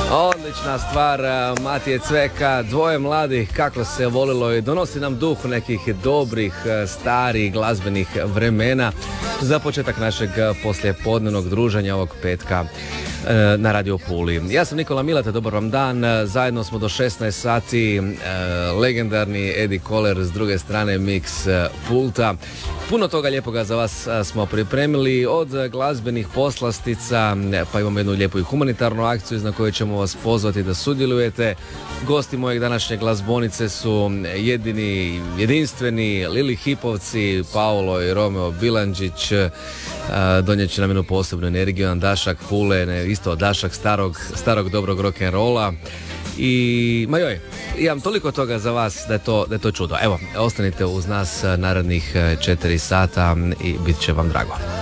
Odlična stvar Matije Cveka, dvoje mladih kako se volilo i donosi nam duh nekih dobrih, starih glazbenih vremena za početak našeg poslijepodnevnog druženja ovog petka na Radio Puli. Ja sam Nikola Milata, dobar vam dan, zajedno smo do 16 sati, legendarni Eddie Koller s druge strane mix pulta. Puno toga lijepoga za vas smo pripremili, od glazbenih poslastica, pa imamo jednu lijepu i humanitarnu akciju na kojoj ćemo vas pozvati da sudjelujete. Gosti mojeg današnje glazbonice su jedinstveni Lili Hipovci, Paolo i Romeo Bilandžić. Donijet će nam jednu posebnu energiju, Dašak Pule, isto Dašak starog dobrog rock'n'rolla. I imam toliko toga za vas da je to čudo. Evo, ostanite uz nas narednih 4 sata i bit će vam drago.